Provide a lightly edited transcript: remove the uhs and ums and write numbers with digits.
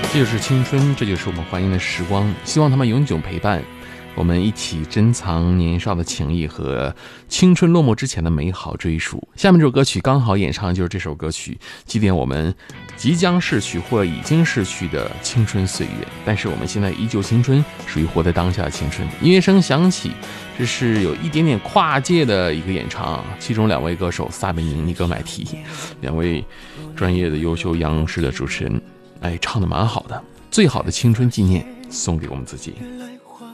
这就是青春，这就是我们怀念的时光，希望他们永久陪伴我们，一起珍藏年少的情谊和青春落寞之前的美好追逐。下面这首歌曲刚好演唱的就是这首歌曲，祭奠我们即将逝去或已经逝去的青春岁月，但是我们现在依旧青春，属于活在当下的青春。音乐声响起，这是有一点点跨界的一个演唱，其中两位歌手撒贝宁、尼格买提，两位专业的优秀央视的主持人，唱得蛮好的。最好的青春纪念送给我们自己。